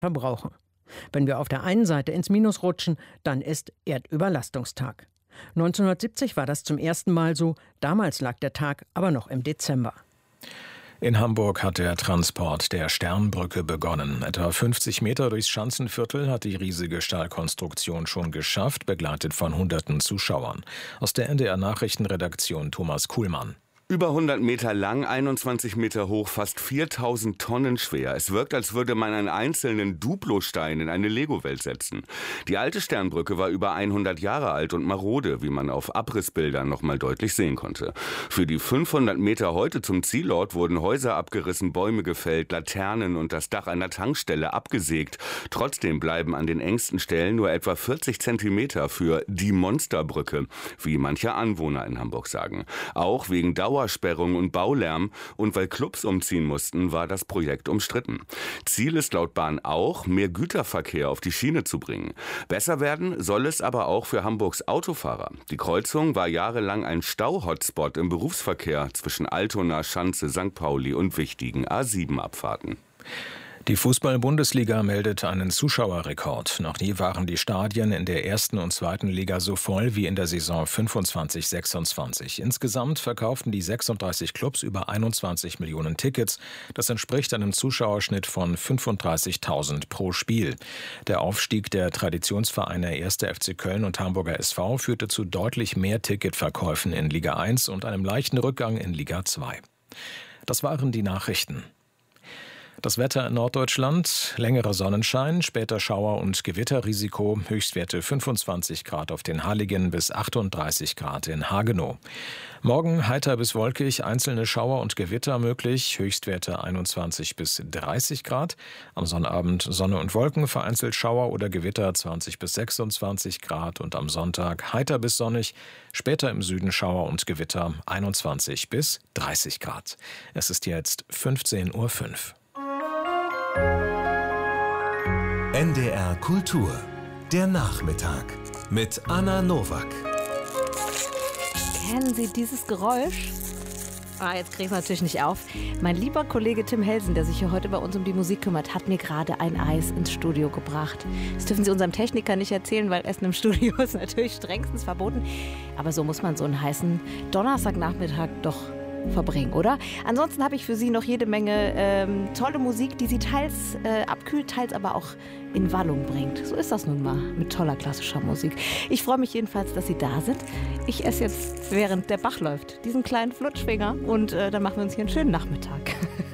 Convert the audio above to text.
verbrauchen. Wenn wir auf der einen Seite ins Minus rutschen, dann ist Erdüberlastungstag. 1970 war das zum ersten Mal so, damals lag der Tag aber noch im Dezember. In Hamburg hat der Transport der Sternbrücke begonnen. Etwa 50 Meter durchs Schanzenviertel hat die riesige Stahlkonstruktion schon geschafft, begleitet von hunderten Zuschauern. Aus der NDR-Nachrichtenredaktion Thomas Kuhlmann. Über 100 Meter lang, 21 Meter hoch, fast 4000 Tonnen schwer. Es wirkt, als würde man einen einzelnen Duplostein in eine Lego-Welt setzen. Die alte Sternbrücke war über 100 Jahre alt und marode, wie man auf Abrissbildern noch mal deutlich sehen konnte. Für die 500 Meter heute zum Zielort wurden Häuser abgerissen, Bäume gefällt, Laternen und das Dach einer Tankstelle abgesägt. Trotzdem bleiben an den engsten Stellen nur etwa 40 Zentimeter für die Monsterbrücke, wie manche Anwohner in Hamburg sagen. Auch wegen Dauersperrung und Baulärm und weil Clubs umziehen mussten, war das Projekt umstritten. Ziel ist laut Bahn auch, mehr Güterverkehr auf die Schiene zu bringen. Besser werden soll es aber auch für Hamburgs Autofahrer. Die Kreuzung war jahrelang ein Stau-Hotspot im Berufsverkehr zwischen Altona, Schanze, St. Pauli und wichtigen A7-Abfahrten. Die Fußball-Bundesliga meldet einen Zuschauerrekord. Noch nie waren die Stadien in der ersten und zweiten Liga so voll wie in der Saison 25/26. Insgesamt verkauften die 36 Clubs über 21 Millionen Tickets. Das entspricht einem Zuschauerschnitt von 35.000 pro Spiel. Der Aufstieg der Traditionsvereine 1. FC Köln und Hamburger SV führte zu deutlich mehr Ticketverkäufen in Liga 1 und einem leichten Rückgang in Liga 2. Das waren die Nachrichten. Das Wetter in Norddeutschland, längerer Sonnenschein, später Schauer- und Gewitterrisiko, Höchstwerte 25 Grad auf den Halligen bis 38 Grad in Hagenow. Morgen heiter bis wolkig, einzelne Schauer und Gewitter möglich, Höchstwerte 21 bis 30 Grad. Am Sonnabend Sonne und Wolken, vereinzelt Schauer oder Gewitter 20 bis 26 Grad und am Sonntag heiter bis sonnig, später im Süden Schauer und Gewitter 21 bis 30 Grad. Es ist jetzt 15:05 Uhr. NDR Kultur, der Nachmittag mit Anna Nowak. Kennen Sie dieses Geräusch? Jetzt kriege ich es natürlich nicht auf. Mein lieber Kollege Tim Helsen, der sich hier heute bei uns um die Musik kümmert, hat mir gerade ein Eis ins Studio gebracht. Das dürfen Sie unserem Techniker nicht erzählen, weil Essen im Studio ist natürlich strengstens verboten. Aber so muss man so einen heißen Donnerstagnachmittag doch verbringen, oder? Ansonsten habe ich für Sie noch jede Menge tolle Musik, die Sie teils abkühlt, teils aber auch in Wallung bringt. So ist das nun mal mit toller klassischer Musik. Ich freue mich jedenfalls, dass Sie da sind. Ich esse jetzt, während der Bach läuft, diesen kleinen Flutschfinger und dann machen wir uns hier einen schönen Nachmittag.